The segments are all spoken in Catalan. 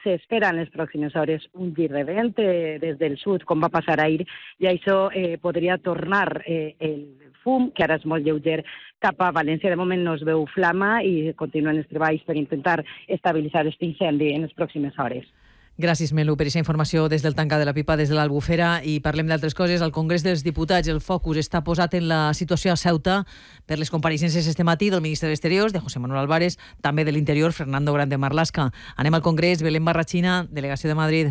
s'espera en les pròximes hores un gir de vent des del sud, com va passar ahir, i això podria tornar el fum, que ara és molt lleuger, cap a València. De moment no es veu flama i continuen els treballs per intentar estabilitzar aquest incendi en les pròximes hores. Gràcies, Melu, per aquesta informació des del tancar de la pipa, des de l'Albufera. I parlem d'altres coses. Al Congrés dels Diputats el focus està posat en la situació a Ceuta per les compareixences este matí del ministre d'Exteriors, de José Manuel Álvarez, també de l'Interior, Fernando Grande Marlaska. Anem al Congrés. Belén Barrachina, delegació de Madrid.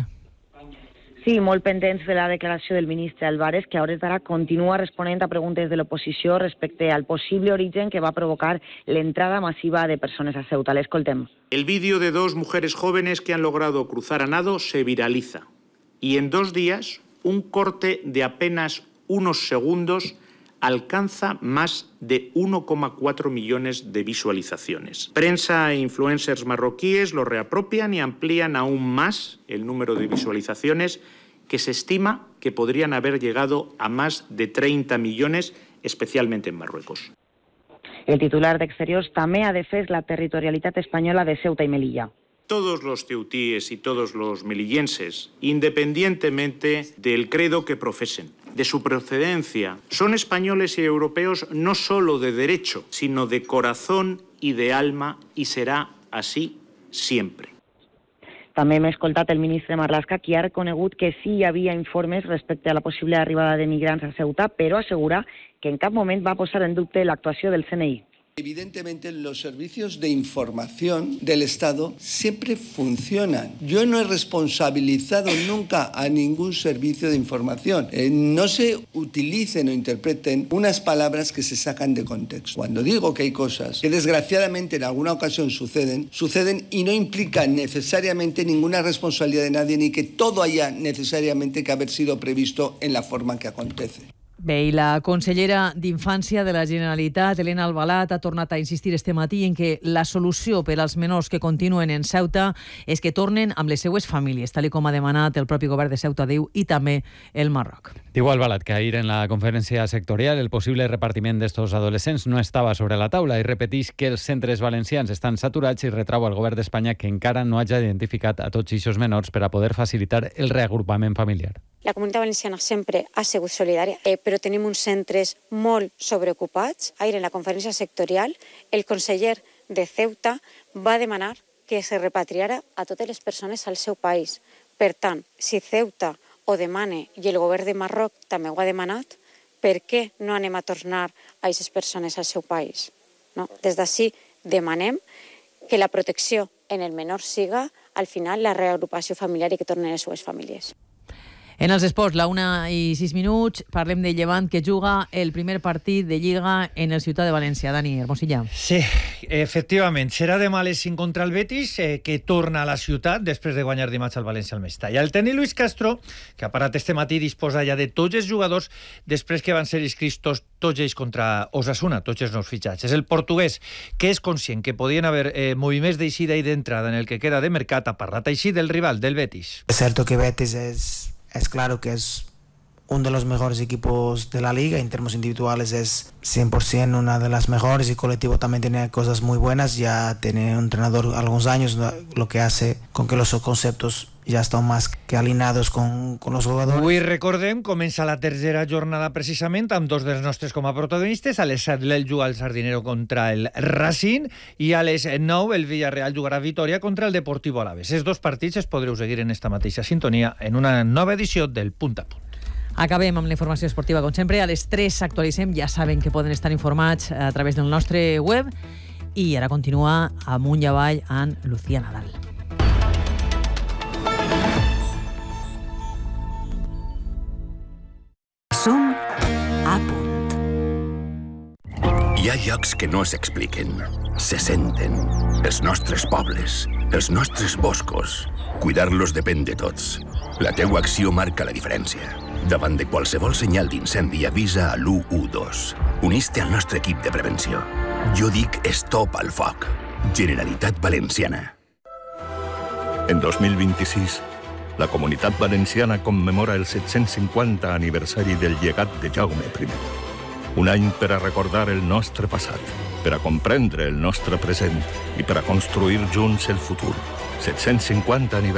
Sí, molt pendents de la declaració del ministre Álvarez, que a hores d'ara continua responent a preguntes de l'oposició respecte al possible origen que va provocar l'entrada massiva de persones a Ceuta. L'escoltem. El vídeo de 2 mujeres jóvenes que han logrado cruzar a nado se viraliza. Y en 2 días, un corte de apenas unos segundos alcanza más de 1,4 millones de visualizaciones. Prensa e influencers marroquíes lo reapropian y amplían aún más el número de visualizaciones, que se estima que podrían haber llegado a más de 30 millones, especialmente en Marruecos. El titular d'Exteriors també ha defès la territorialitat espanyola de Ceuta y Melilla. Todos los ceutíes y todos los melillenses, independientemente del credo que profesen, de su procedencia, son españoles y europeos no solo de derecho, sino de corazón y de alma, y será así siempre. També hem escoltat el ministre Marlaska, qui ha reconegut que sí hi havia informes respecte a la possible arribada de migrants a Ceuta, però assegura que en cap moment va posar en dubte l'actuació del CNI. Evidentemente los servicios de información del Estado siempre funcionan. Yo no he responsabilizado nunca a ningún servicio de información. No se utilicen o interpreten unas palabras que se sacan de contexto. Cuando digo que hay cosas que desgraciadamente en alguna ocasión suceden y no implican necesariamente ninguna responsabilidad de nadie ni que todo haya necesariamente que haber sido previsto en la forma que acontece. Bé, i la consellera d'Infància de la Generalitat, Elena Albalat, ha tornat a insistir este matí en que la solució per als menors que continuen en Ceuta és que tornen amb les seues famílies, tal com ha demanat el propi govern de Ceuta Déu i també el Marroc. Diu Albalat que ahir en la conferència sectorial el possible repartiment d'estos adolescents no estava sobre la taula i repeteix que els centres valencians estan saturats i retrau al govern d'Espanya que encara no hagi identificat a tots aquests menors per a poder facilitar el reagrupament familiar. La Comunitat Valenciana sempre ha sigut solidària, però tenim uns centres molt sobreocupats. Ahir, en la conferència sectorial, el conseller de Ceuta va demanar que se repatriara a totes les persones al seu país. Per tant, si Ceuta ho demana i el govern de Marroc també ho ha demanat, per què no anem a tornar a aquestes persones al seu país? No? Des d'ací demanem que la protecció en el menor siga, al final, la reagrupació familiar i que tornen a les seues famílies. En els esports, la 1:06, parlem de Llevant, que juga el primer partit de Lliga en el Ciutat de València. Dani Hermosilla. Sí, efectivament. Serà demà a les 5 contra el Betis, que torna a la ciutat després de guanyar dimarts al València al Mestalla. El tècnic Luis Castro, que ha parat este matí, disposa ja de tots els jugadors després que van ser inscrits tots ells contra Osasuna, tots els nous fitxatges. El portuguès, que és conscient que podien haver moviments d'eixida i d'entrada en el que queda de mercat, ha parlat així del rival, del Betis. Es cierto que Betis es claro que es uno de los mejores equipos de la liga. En términos individuales es 100% una de las mejores y colectivo también tiene cosas muy buenas. Ya tiene un entrenador algunos años, lo que hace con que los conceptos ja estan més que alineados con los jugadores. Avui, recordem, comença la tercera jornada precisament amb dos dels nostres com a protagonistes. A les 7 l'El juga al Sardinero contra el Racing i a les 9 el Villarreal jugarà a Vitoria contra el Deportivo Alavés. Els dos partits els podreu seguir en esta mateixa sintonia en una nova edició del Punt a Punt. Acabem amb la informació esportiva, com sempre. A les 3 actualitzem, ja saben que poden estar informats a través del nostre web. I ara continua amunt i avall amb Lucía Nadal. Som a punt. Hi ha llocs que no s'expliquen, se senten. Els nostres pobles, els nostres boscos. Cuidar-los depèn de tots. La teua acció marca la diferència. Davant de qualsevol senyal d'incendi, avisa a l'112. Unís-te al nostre equip de prevenció. Jo dic stop al foc. Generalitat Valenciana. En 2026, la Comunitat Valenciana commemora el 750 aniversari del llegat de Jaume I. Un any per a recordar el nostre passat, per a comprendre el nostre present i per a construir junts el futur. 750 aniversari.